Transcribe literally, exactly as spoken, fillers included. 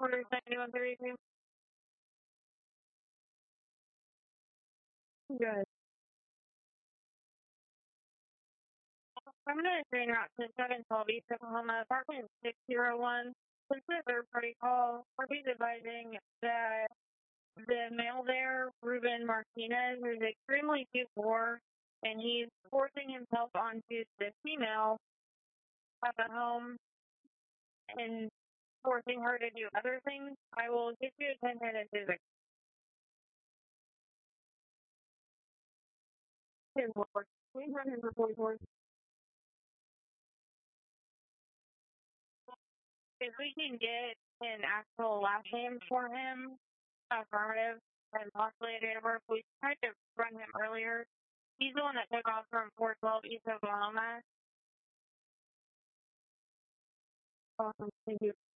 Headquarters ninety-one thirty-two. Good. I'm going to train route to seven twelve East Oklahoma, apartment six zero one. This is a third party call. We're advising that the male there, Ruben Martinez, is extremely too poor, and he's forcing himself onto the female at the home and forcing her to do other things. I will get you a ten minute visit. Please run his report for us. If we can get an actual last name for him, affirmative, and possibly a date of birth, we tried to run him earlier. He's the one that took off from four twelve East Oklahoma. Awesome. Thank you.